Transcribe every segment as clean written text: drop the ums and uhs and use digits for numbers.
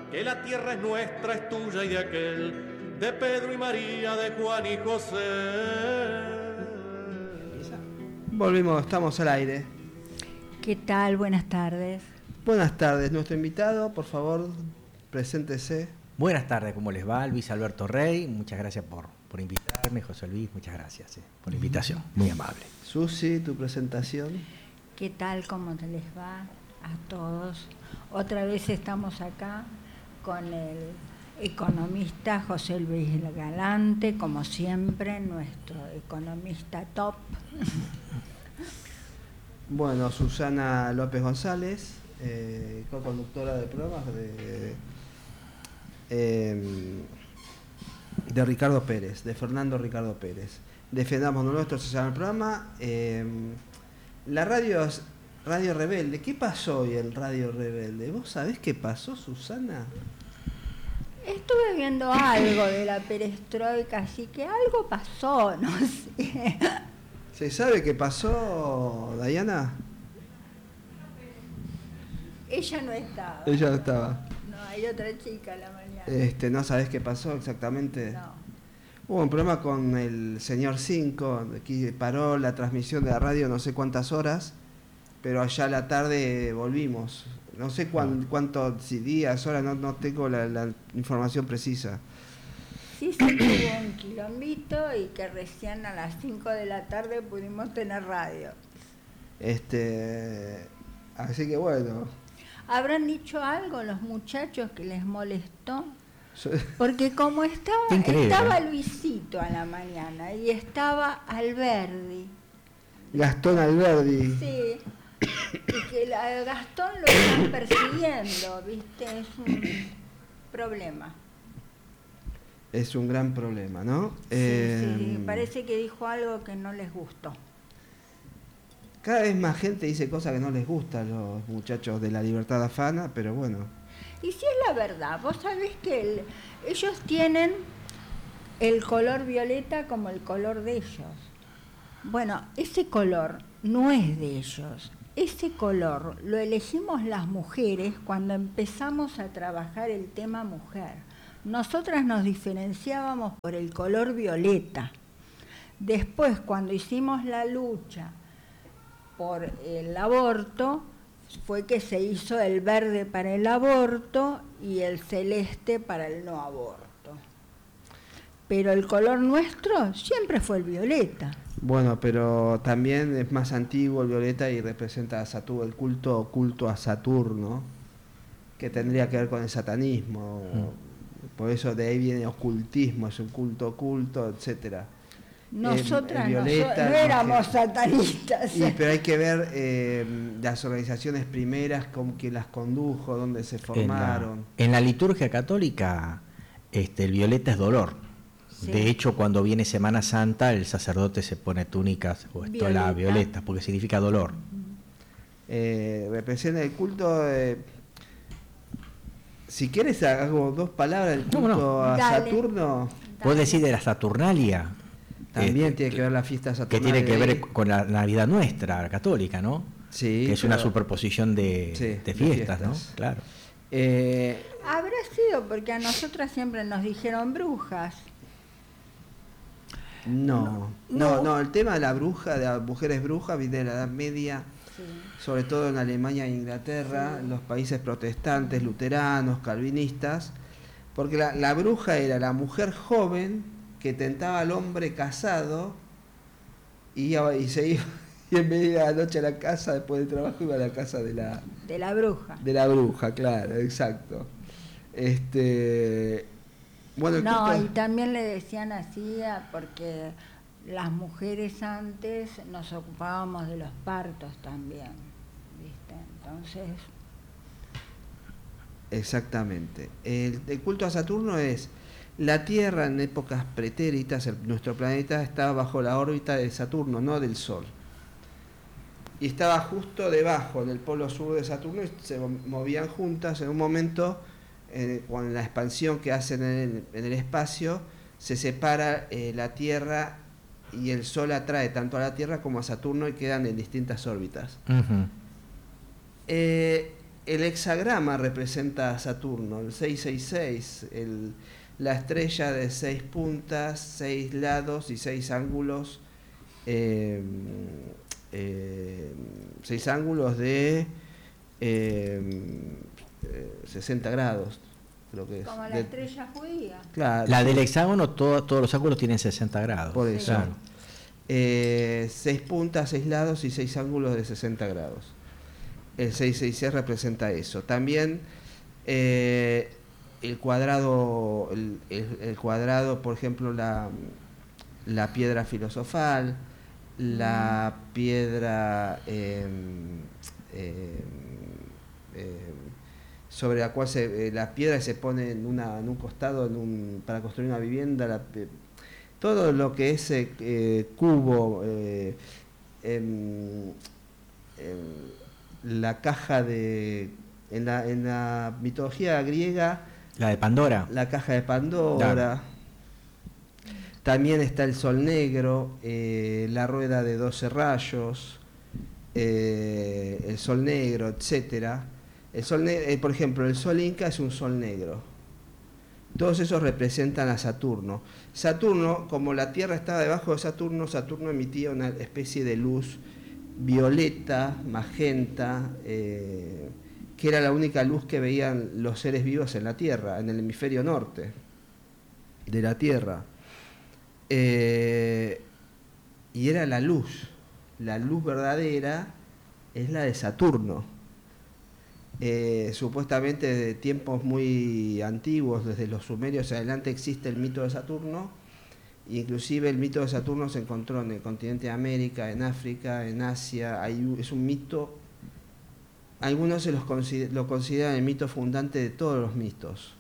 que la tierra es nuestra, es tuya y de aquel, de Pedro y María, de Juan y José. Volvimos, estamos al aire. ¿Qué tal? Buenas tardes. Buenas tardes, nuestro invitado, por favor, preséntese. Buenas tardes, ¿cómo les va? Luis Alberto Rey, muchas gracias por invitarme. José Luis, muchas gracias por la invitación, muy amable. Susi, tu presentación. ¿Qué tal? ¿Cómo te les va a todos? Otra vez estamos acá con el economista José Luis Galante, como siempre, nuestro economista top. Bueno, Susana López González, co-conductora del programa de Ricardo Pérez, de Fernando Ricardo Pérez. Defendamos lo nuestro, se llama el programa. La radio es Radio Rebelde. ¿Qué pasó hoy en Radio Rebelde? ¿Vos sabés qué pasó, Susana? Estuve viendo algo de la perestroika, así que algo pasó, no sé. ¿Se sabe qué pasó, Dayana? Ella no estaba. Ella no estaba. No, hay otra chica a la mañana. ¿No sabés qué pasó exactamente? No. Hubo un problema con el señor 5, aquí paró la transmisión de la radio no sé cuántas horas, pero allá a la tarde volvimos. No sé cuántos días, horas, no tengo la información precisa. Sí, se tuvo un quilombito y que recién a las 5 de la tarde pudimos tener radio. Así que bueno. ¿Habrán dicho algo los muchachos que les molestó? Porque como estaba Luisito a la mañana y estaba Alberdi. Gastón Alberdi. Sí, y que a Gastón lo están persiguiendo, ¿viste? Es un problema. Es un gran problema, ¿no? Sí, parece que dijo algo que no les gustó. Cada vez más gente dice cosas que no les gustan a los muchachos de la Libertad Afana, pero bueno. Y si es la verdad, vos sabés que ellos tienen el color violeta como el color de ellos. Bueno, ese color no es de ellos. Ese color lo elegimos las mujeres cuando empezamos a trabajar el tema mujer. Nosotras nos diferenciábamos por el color violeta. Después, cuando hicimos la lucha por el aborto, fue que se hizo el verde para el aborto y el celeste para el no aborto. Pero el color nuestro siempre fue el violeta. Bueno, pero también es más antiguo el violeta y representa a Saturno, el culto a Saturno, que tendría que ver con el satanismo. Por eso de ahí viene ocultismo, es un culto oculto, etcétera. Nosotras no éramos satanistas. Sí, pero hay que ver las organizaciones primeras, con quién las condujo, dónde se formaron. En la liturgia católica, el violeta es dolor. Sí. De hecho, cuando viene Semana Santa, el sacerdote se pone túnicas o estola violeta, porque significa dolor. Representa el culto. Si quieres, hago dos palabras del culto a Saturno. ¿Puedes decir de la Saturnalia? También tiene que ver la fiesta saturnalia. Que tiene que ver con la Navidad nuestra, la católica, ¿no? Sí. Que es una superposición de fiestas, ¿no? Claro. Habrá sido porque a nosotras siempre nos dijeron brujas. No, el tema de la bruja, de las mujeres brujas, viene de la Edad Media, sí. Sobre todo en Alemania e Inglaterra, sí. En los países protestantes, luteranos, calvinistas, porque la bruja era la mujer joven que tentaba al hombre casado y se iba, y en vez de ir a la noche a la casa, después del trabajo iba a la casa de la bruja. De la bruja, claro, exacto. Bueno, no, y también le decían así porque las mujeres antes nos ocupábamos de los partos también, ¿viste? Entonces... Exactamente. El culto a Saturno es la Tierra en épocas pretéritas, nuestro planeta estaba bajo la órbita de Saturno, no del Sol. Y estaba justo debajo, en el polo sur de Saturno, y se movían juntas. En un momento, con la expansión que hacen en el espacio, se separa la Tierra y el Sol atrae tanto a la Tierra como a Saturno y quedan en distintas órbitas. Uh-huh. el hexagrama representa a Saturno, el 666, la estrella de 6 puntas, 6 lados y 6 ángulos, 6 ángulos de 60 grados, creo que es. Como la estrella judía. Claro, La del hexágono, todos los ángulos tienen 60 grados. por eso. Claro. 6 puntas, 6 lados y 6 ángulos de 60 grados. El 666 representa eso. También el cuadrado, el cuadrado, por ejemplo, la piedra filosofal, la piedra sobre la cual la piedra se pone en un costado para construir una vivienda, todo lo que es cubo, la caja en la mitología griega, La de Pandora. la caja de Pandora. Claro. También está el sol negro, la rueda de 12 rayos, el sol negro, etcétera. Por ejemplo, el sol inca es un sol negro. Todos esos representan a Saturno. Saturno, como la Tierra estaba debajo de Saturno, Saturno emitía una especie de luz violeta, magenta, que era la única luz que veían los seres vivos en la Tierra, en el hemisferio norte de la Tierra. Y era la luz verdadera es la de Saturno. Supuestamente de tiempos muy antiguos, desde los sumerios adelante, existe el mito de Saturno. Inclusive el mito de Saturno se encontró en el continente de América, en África, en Asia. Es un mito, algunos lo consideran el mito fundante de todos los mitos.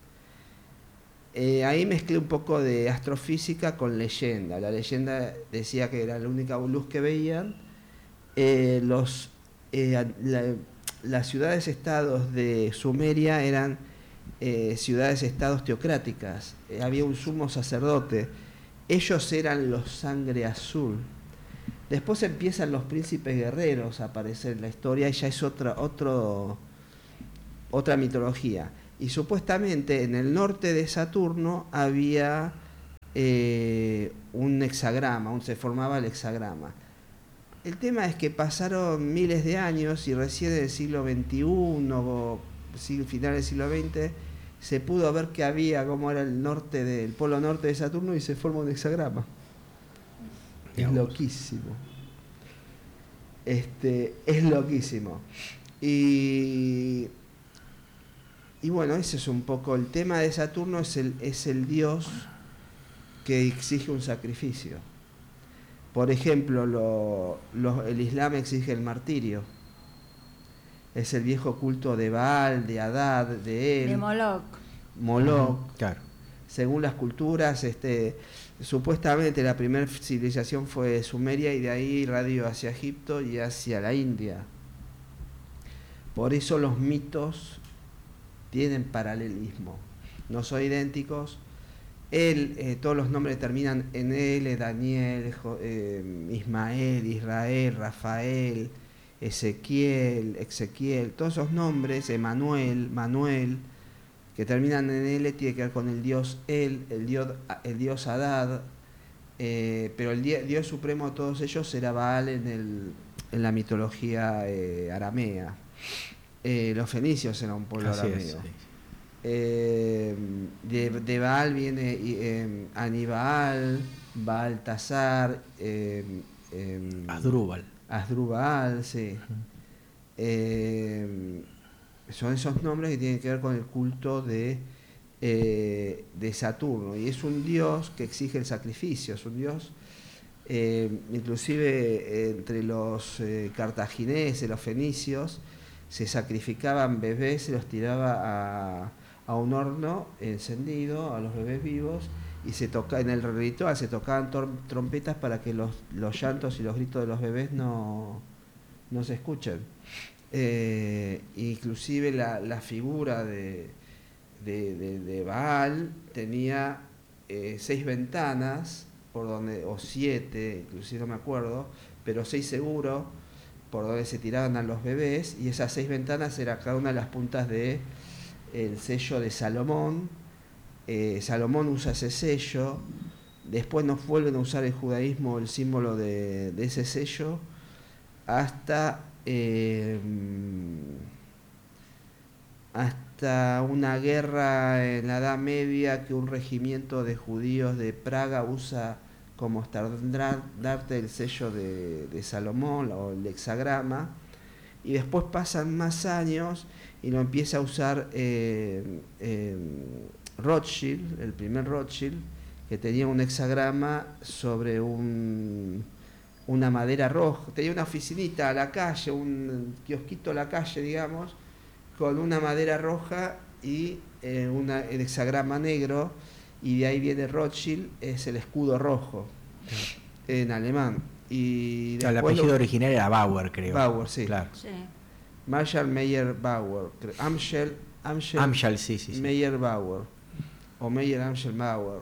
Ahí mezclé un poco de astrofísica con leyenda. La leyenda decía que era la única luz que veían. Las ciudades-estados de Sumeria eran ciudades-estados teocráticas. Había un sumo sacerdote. Ellos eran los sangre azul. Después empiezan los príncipes guerreros a aparecer en la historia y ya es otra mitología. Y supuestamente en el norte de Saturno había un hexagrama, se formaba el hexagrama. El tema es que pasaron miles de años y recién en el siglo XXI o final del siglo XX se pudo ver que había cómo era el polo norte de Saturno y se forma un hexagrama. Es loquísimo. Es loquísimo. Y bueno, ese es un poco el tema de Saturno, es el dios que exige un sacrificio. Por ejemplo, el Islam exige el martirio. Es el viejo culto de Baal, de Hadad, de El. De Moloch. Moloch. Claro. Según las culturas, supuestamente la primera civilización fue Sumeria y de ahí irradió hacia Egipto y hacia la India. Por eso los mitos tienen paralelismo. No son idénticos. Todos los nombres terminan en L, Daniel, Ismael, Israel, Rafael, Ezequiel, todos esos nombres, Emanuel, Manuel, que terminan en L, tiene que ver con el dios El, el dios Hadad, pero el dios supremo de todos ellos era Baal en la mitología aramea. Los fenicios eran un pueblo arameo. De Baal viene Aníbal, Baltasar, Asdrúbal, sí. Son esos nombres que tienen que ver con el culto de Saturno, y es un dios que exige el sacrificio, es un dios, inclusive entre los cartagineses, los fenicios, se sacrificaban bebés, se los tiraba a un horno encendido, a los bebés vivos, y en el ritual se tocaban trompetas para que los llantos y los gritos de los bebés no se escuchen. Inclusive la figura de Baal tenía 6 ventanas, o 7, inclusive no me acuerdo, pero 6 seguro, por donde se tiraban a los bebés, y esas 6 ventanas era cada una de las puntas de el sello de Salomón. Salomón usa ese sello, después no vuelven a usar el judaísmo el símbolo de ese sello hasta una guerra en la Edad Media que un regimiento de judíos de Praga usa como estandarte el sello de Salomón o el hexagrama, y después pasan más años y lo empieza a usar Rothschild, el primer Rothschild, que tenía un hexagrama sobre una madera roja, tenía una oficinita a la calle, un kiosquito a la calle, digamos, con una madera roja y el hexagrama negro, y de ahí viene Rothschild, es el escudo rojo en alemán. Y el apellido original era Bauer, creo. Bauer, sí. Claro. Sí. Marshall Meyer Bauer, Amschel, sí. Meyer Bauer, o Meyer Amschel Bauer.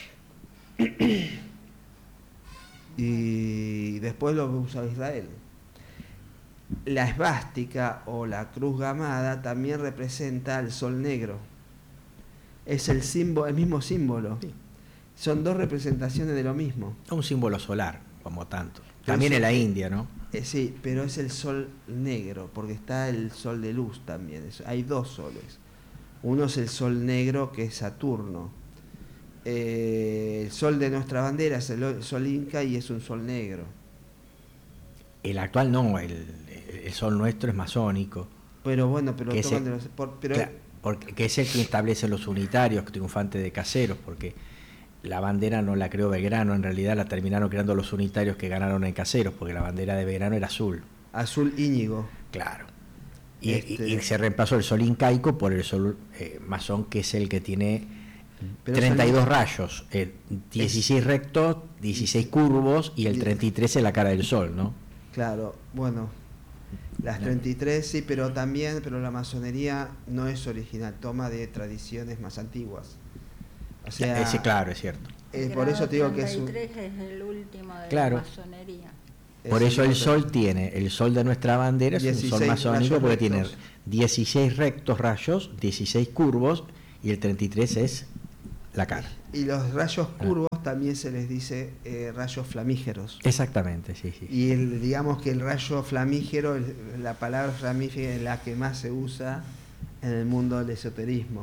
Y después lo usa Israel. La esvástica o la cruz gamada también representa el sol negro. Es el mismo símbolo. Sí. Son 2 representaciones de lo mismo. Un símbolo solar, como tanto. También en la India, ¿no? Sí, pero es el sol negro, porque está el sol de luz también. Hay 2 soles. Uno es el sol negro, que es Saturno. El sol de nuestra bandera es el sol inca y es un sol negro. El actual no, el sol nuestro es masónico. Pero bueno, pero que toman que es el que establece los unitarios triunfantes de Caseros, porque la bandera no la creó Belgrano, en realidad la terminaron creando los unitarios que ganaron en Caseros, porque la bandera de Belgrano era azul. Azul íñigo. Claro. Y se reemplazó el sol incaico por el sol masón, que es el que tiene 32 rayos, 16 rectos, 16 curvos, y el 33 es la cara del sol, ¿no? Claro, bueno, las 33 sí, pero la masonería no es original, toma de tradiciones más antiguas. O sea, ese, claro, es cierto. Por eso te digo que es 33 es el último de claro. la masonería. Por eso el sol el sol de nuestra bandera es un sol masónico, porque tiene 16 rectos rayos, 16 curvos, y el 33 es la cara. Y los rayos curvos también se les dice rayos flamígeros. Exactamente, sí. Y digamos que el rayo flamígero, la palabra flamígera es la que más se usa en el mundo del esoterismo.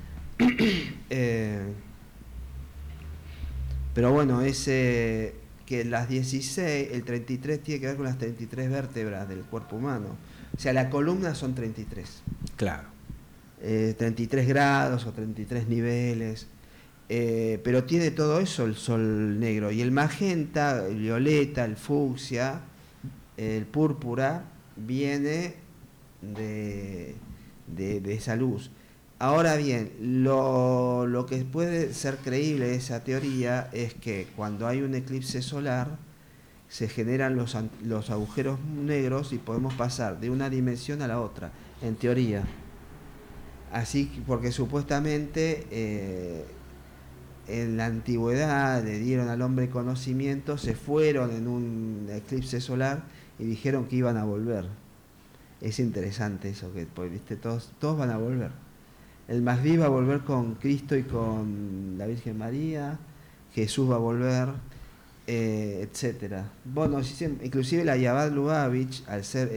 Pero bueno, que las 16, el 33 tiene que ver con las 33 vértebras del cuerpo humano. O sea, la columna son 33. Claro. 33 grados o 33 niveles. Pero tiene todo eso el sol negro. Y el magenta, el violeta, el fucsia, el púrpura, viene de esa luz. Ahora bien, lo que puede ser creíble de esa teoría es que cuando hay un eclipse solar se generan los agujeros negros y podemos pasar de una dimensión a la otra, en teoría. Así porque supuestamente en la antigüedad le dieron al hombre conocimiento, se fueron en un eclipse solar y dijeron que iban a volver. Es interesante eso, que ¿viste? Todos van a volver. El Mahdi va a volver con Cristo y con la Virgen María, Jesús va a volver, etcétera. Bueno, inclusive la Yabad Lubavitch, al ser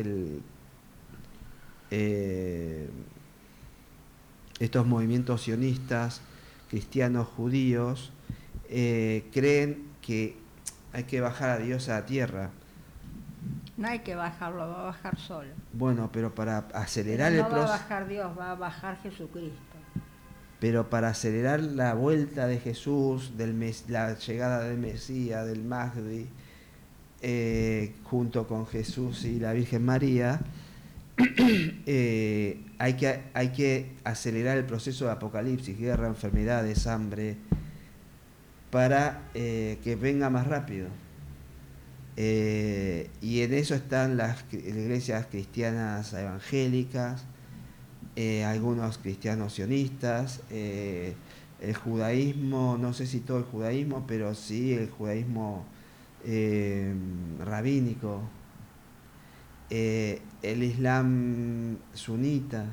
estos movimientos sionistas, cristianos, judíos, creen que hay que bajar a Dios a la tierra. No hay que bajarlo, va a bajar solo. Bueno, pero para acelerar el proceso... No va a bajar Dios, va a bajar Jesucristo. Pero para acelerar la vuelta de Jesús, la llegada del Mesías, del Mahdi, junto con Jesús y la Virgen María, hay que acelerar el proceso de apocalipsis, guerra, enfermedades, hambre, para que venga más rápido. Y en eso están las iglesias cristianas evangélicas, algunos cristianos sionistas, el judaísmo, no sé si todo el judaísmo, pero sí el judaísmo rabínico. el Islam sunita,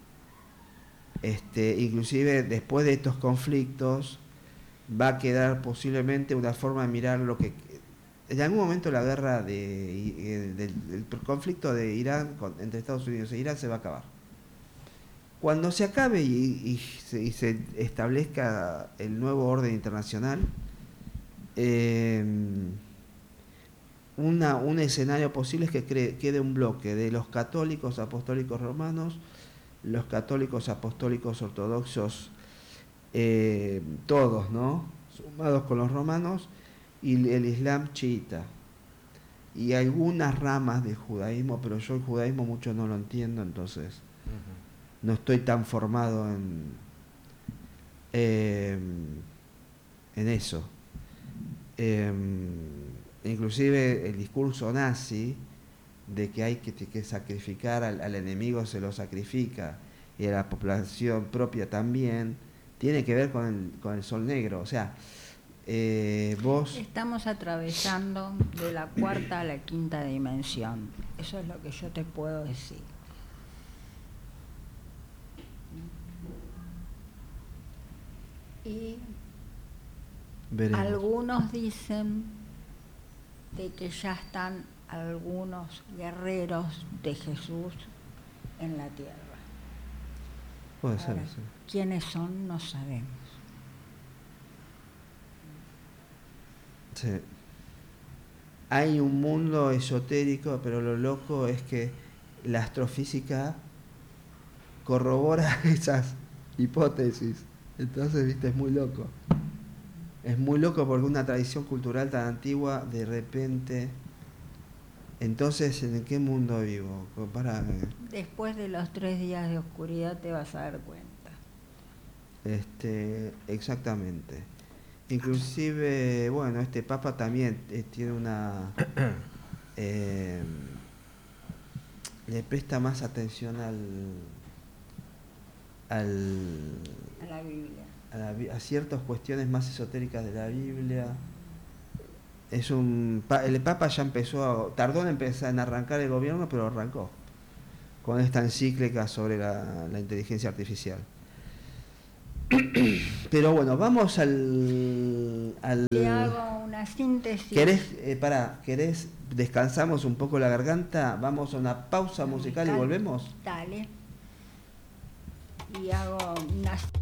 inclusive después de estos conflictos va a quedar posiblemente una forma de mirar lo que en algún momento la guerra del conflicto de Irán entre Estados Unidos e Irán se va a acabar. Cuando se acabe y se establezca el nuevo orden internacional, un escenario posible es que quede un bloque de los católicos apostólicos romanos, los católicos apostólicos ortodoxos, todos, ¿no? Sumados con los romanos, y el Islam chiita. Y algunas ramas del judaísmo, pero yo el judaísmo mucho no lo entiendo, entonces no estoy tan formado en eso. Inclusive el discurso nazi de que hay que sacrificar al enemigo, se lo sacrifica, y a la población propia también, tiene que ver con el sol negro. O sea, vos... Estamos atravesando de la cuarta a la quinta dimensión. Eso es lo que yo te puedo decir. Y veremos. Algunos dicen de que ya están algunos guerreros de Jesús en la tierra. Puede ser, sí. ¿Quiénes son? No sabemos. Sí. Hay un mundo esotérico, pero lo loco es que la astrofísica corrobora esas hipótesis. Entonces, viste, es muy loco. Es muy loco porque una tradición cultural tan antigua, de repente... Entonces, ¿en qué mundo vivo? Después de los 3 días de oscuridad te vas a dar cuenta. Exactamente. Inclusive, bueno, este Papa también tiene una... le presta más atención a la Biblia. A ciertas cuestiones más esotéricas de la Biblia. El Papa ya tardó en arrancar el gobierno, pero arrancó con esta encíclica sobre la inteligencia artificial. Pero bueno, vamos Te hago una síntesis. ¿Querés descansamos un poco la garganta? Vamos a una pausa musical y volvemos. Dale. Y hago una